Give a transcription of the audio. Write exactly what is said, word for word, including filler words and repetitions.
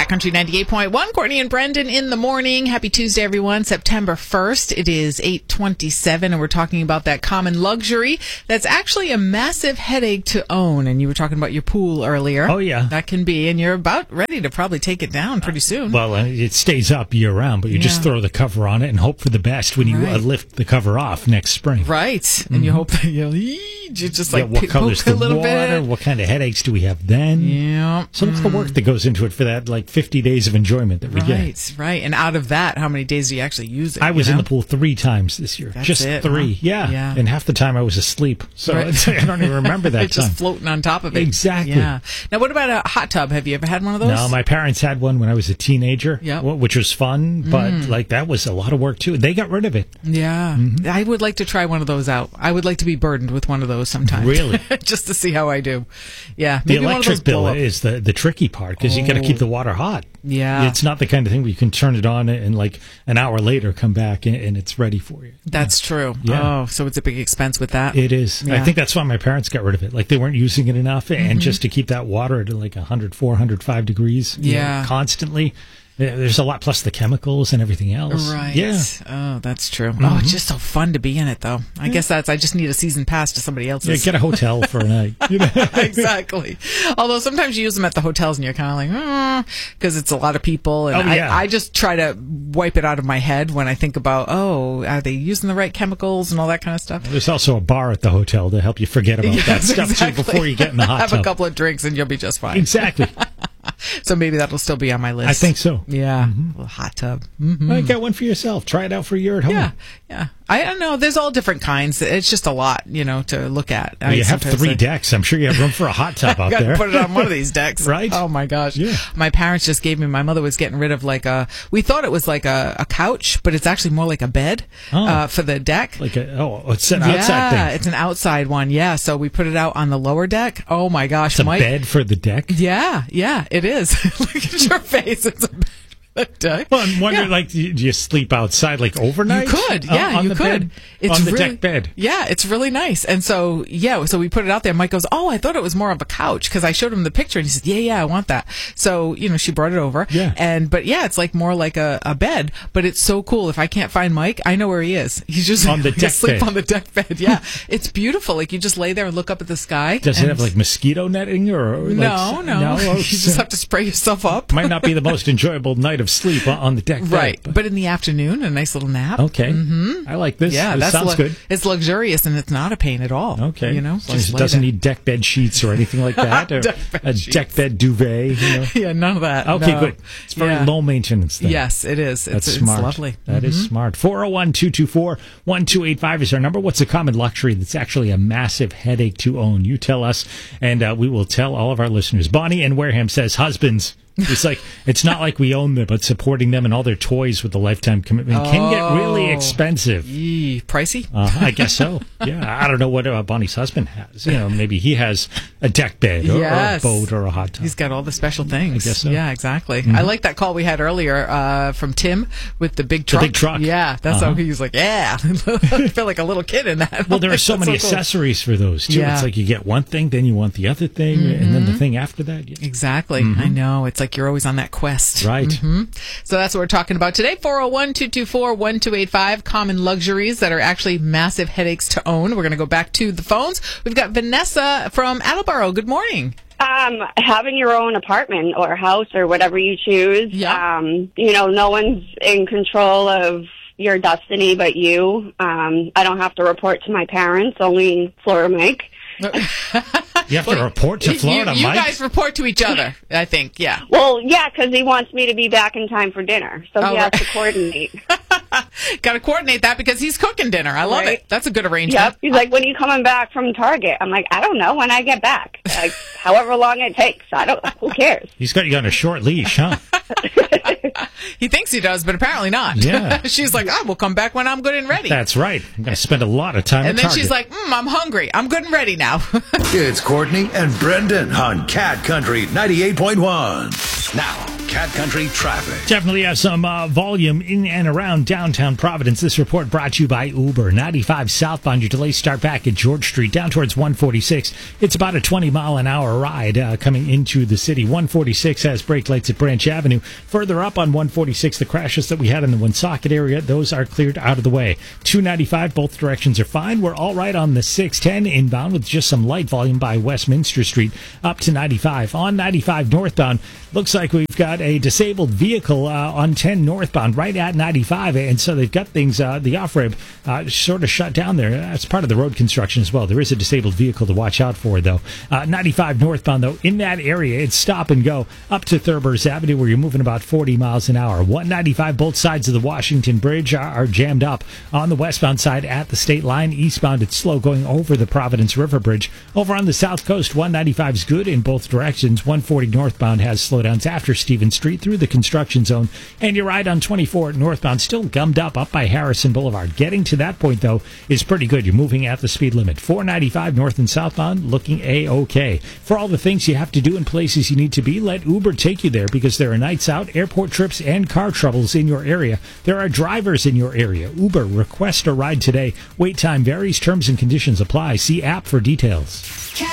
Cat Country ninety-eight point one. Courtney and Brendan in the morning. Happy Tuesday, everyone. September first. It is eight twenty-seven, and we're talking about that common luxury that's actually a massive headache to own. And you were talking about your pool earlier. Oh, yeah. That can be, and you're about ready to probably take it down pretty soon. Well, uh, it stays up year-round, but you Yeah. just throw the cover on it and hope for the best when you Right. uh, lift the cover off next spring. Right. Mm-hmm. And you hope that you'll you just like yeah, what poke color's a the little water? bit. What kind of headaches do we have then? Yeah. So what's the work that goes into it for that, like, fifty days of enjoyment that we get? Right, right. And out of that, how many days do you actually use it? I was you know? in the pool three times this year. That's just it, three. huh? Yeah. Yeah. And half the time I was asleep. So Right. I don't even remember that It's time. just floating on top of it. Exactly. Yeah. Now, what about a hot tub? Have you ever had one of those? No, my parents had one when I was a teenager, Yep. wh- which was fun, but Mm. like that was a lot of work too. They got rid of it. Yeah. Mm-hmm. I would like to try one of those out. I would like to be burdened with one of those sometime. Really? Just to see how I do. Yeah. The Maybe one of those electric bill blow up. is the, the tricky part because you got to keep the water hot. Yeah. It's not the kind of thing where you can turn it on and like an hour later come back and, and it's ready for you. That's true. Yeah. Oh, so it's a big expense with that. It is. Yeah. I think that's why my parents got rid of it. Like they weren't using it enough, and Mm-hmm. just to keep that water at like one hundred four, one hundred five degrees you know, Yeah. constantly. Yeah, there's a lot, plus the chemicals and everything else. Right. Yeah. Oh, that's true. Oh, it's just so fun to be in it, though. I guess that's, I just need a season pass to somebody Yeah, else's. get a hotel for a night. You know? Exactly. Although sometimes you use them at the hotels and you're kind of like, because it's a lot of people. And Oh, yeah. I, I just try to wipe it out of my head when I think about, oh, are they using the right chemicals and all that kind of stuff? There's also a bar at the hotel to help you forget about that Yes, stuff exactly. too before you get in the hot Have tub. a couple of drinks and you'll be just fine. Exactly. So maybe that'll still be on my list. I think so. Yeah. A little hot tub. Mm-hmm. Well, get one for yourself. Try it out for a year at home. Yeah, yeah. I don't know. There's all different kinds. It's just a lot, you know, to look at. Well, I you have sometimes three I- decks. I'm sure you have room for a hot tub out Got there. to put it on one of these decks, Right? Oh my gosh! Yeah. My parents just gave me. My mother was getting rid of like a. We thought it was like a, a couch, but it's actually more like a bed Oh. uh, for the deck. Like a, oh, it's an yeah, outside thing. it's an outside one. Yeah, so we put it out on the lower deck. Oh my gosh, It's a Mike. bed for the deck. Yeah, yeah, it is. Look at your face. It's a bed for the deck. Well, I'm wondering, Yeah. like, do you, do you sleep outside, like, overnight? You could, on- yeah, on you the could. Bed? It's on the really, deck bed. Yeah, it's really nice. And so, yeah, so we put it out there. Mike goes, "Oh, I thought it was more of a couch," because I showed him the picture, and he said, "Yeah, yeah, I want that." So, you know, she brought it over. Yeah. And but yeah, it's like more like a, a bed, but it's so cool. If I can't find Mike, I know where he is. He's just On the deck asleep bed. on the deck bed. Yeah, it's beautiful. Like you just lay there and look up at the sky. Does it and- have, like, mosquito netting? or, or No, like, no. Oh, you just have to spray yourself up. Might not be the most enjoyable night of sleep on- on the deck bed. Right, but- but in the afternoon, a nice little nap. okay. Mm-hmm. I like this. Yeah, this that's sounds lu- good. It's luxurious and it's not a pain at all. Okay. you know, As long as just it lay doesn't there. need deck bed sheets or anything like that. Or Deck bed a sheets. deck bed duvet. You know? Yeah, none of that. Okay, no. good. It's very Yeah. low maintenance then. Yes, it is. That's it's, smart. It's lovely. That is smart. four oh one, two two four, one two eight five is our number. What's a common luxury that's actually a massive headache to own? You tell us, and uh, we will tell all of our listeners. Bonnie in Wareham says, husbands. It's like, it's not like we own them, but supporting them and all their toys with the lifetime commitment can get really Oh. expensive. Yee, pricey? Uh, I guess so. Yeah, I don't know what uh, Bonnie's husband has. You know, maybe he has a deck bed or, Yes. or a boat or a hot tub. He's got all the special things. I guess so. Yeah, exactly. I like that call we had earlier uh, from Tim with the big truck. big truck. Yeah, that's Uh-huh. how he was like, yeah. I feel like a little kid in that. Well, there are so That's many cool. accessories for those too. Yeah. It's like you get one thing, then you want the other thing, and then the thing after that. Yeah. Exactly. I know. It's like you're always on that quest. Right. hmm So that's what we're talking about today. four oh one, two two four, one two eight five. Common luxuries that are actually massive headaches to own. We're going to go back to the phones. We've got Vanessa from Attleboro. Good morning. Um, having your own apartment or house or whatever you choose. Yeah. Um, you know, no one's in control of your destiny but you. Um, I don't have to report to my parents, only Florida Mike. You have to report to Florida, you, you Mike. guys report to each other, I think. Yeah. Well, yeah, because he wants me to be back in time for dinner, so Oh, he has right. to coordinate. Got to coordinate that because he's cooking dinner. I love Right. it. That's a good arrangement. Yep. He's like, when are you coming back from Target? I'm like, I don't know when I get back. Like, however long it takes. I don't, who cares? He's got you on a short leash, huh? He thinks he does, but apparently not. Yeah. She's like, I will come back when I'm good and ready. That's right. I'm going to spend a lot of time and at then Target. she's like, mm, I'm hungry. I'm good and ready now. It's Courtney and Brendan on Cat Country ninety-eight point one. Now, Cat Country traffic. Definitely have some uh, volume in and around downtown Providence. This report brought to you by Uber. ninety-five southbound, your delays start back at George Street down towards one forty-six. It's about a twenty mile an hour ride uh, coming into the city. one forty-six has brake lights at Branch Avenue. Further up on one forty-six, the crashes that we had in the Woonsocket area, those are cleared out of the way. two ninety-five, both directions are fine. We're all right on the six ten inbound with just some light volume by Westminster Street up to ninety-five. On ninety-five northbound, looks like we've got a disabled vehicle uh, on ten northbound right at ninety-five, and so they've got things, uh, the off-ramp uh, sort of shut down there. That's part of the road construction as well. There is a disabled vehicle to watch out for, though. Uh, ninety-five northbound, though, in that area, it's stop and go up to Thurber's Avenue where you're moving about forty miles an hour. one ninety-five, both sides of the Washington Bridge are, are jammed up. On the westbound side at the state line, eastbound, it's slow going over the Providence River Bridge. Over on the south coast, one ninety-five is good in both directions. one forty northbound has slowdowns after Stevens Street through the construction zone. And your ride on twenty-four northbound still gummed up up by Harrison Boulevard. Getting to that point, though, is pretty good. You're moving at the speed limit. four ninety-five north and southbound looking A-OK. For all the things you have to do in places you need to be, let Uber take you there because there are nights out, airport trips, and car troubles in your area. There are drivers in your area. Uber, request a ride today. Wait time varies. Terms and conditions apply. See app for details.